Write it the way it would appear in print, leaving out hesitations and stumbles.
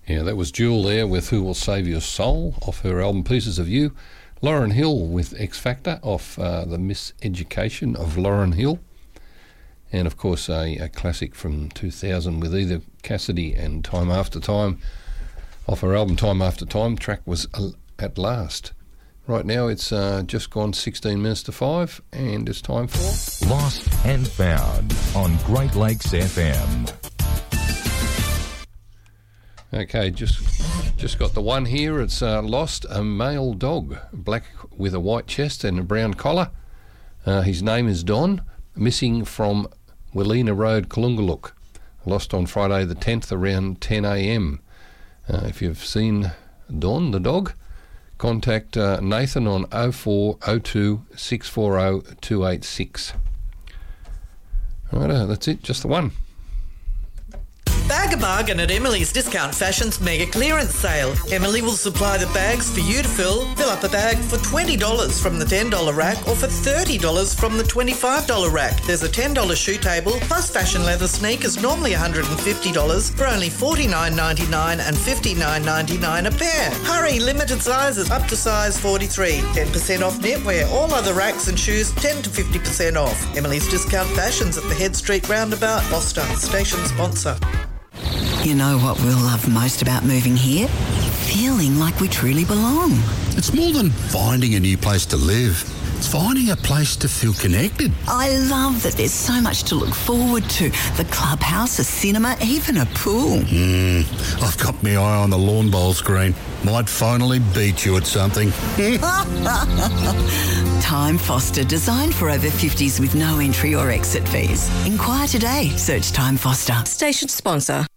Yeah, that was Jewel there with Who Will Save Your Soul off her album Pieces of You. Lauryn Hill with X Factor off The Miseducation of Lauryn Hill. And of course a classic from 2000 with Either Cassidy and Time After Time off her album Time After Time. Track was At Last. Right now it's just gone 16 minutes to 5 and it's time for Lost and Found on Great Lakes FM. Okay, just got the one here. It's lost a male dog, black with a white chest and a brown collar. His name is Don, missing from Wellina Road, Kalungaluk. Lost on Friday the 10th around 10 a.m. If you've seen Don, the dog, contact Nathan on 0402 640 286. Right, that's it, just the one. Bag a bargain at Emily's Discount Fashions mega clearance sale. Emily will supply the bags for you to fill. Fill up a bag for $20 from the $10 rack or for $30 from the $25 rack. There's a $10 shoe table plus fashion leather sneakers, normally $150 for only $49.99 and $59.99 a pair. Hurry, limited sizes up to size 43. 10% off knitwear. All other racks and shoes 10 to 50% off. Emily's Discount Fashions at the Head Street Roundabout, Gloucester. Station sponsor. You know what we'll love most about moving here? Feeling like we truly belong. It's more than finding a new place to live. It's finding a place to feel connected. I love that there's so much to look forward to. The clubhouse, a cinema, even a pool. I've got my eye on the lawn bowl screen. Might finally beat you at something. Time Foster, designed for over 50s with no entry or exit fees. Inquire today. Search Time Foster. Station sponsor.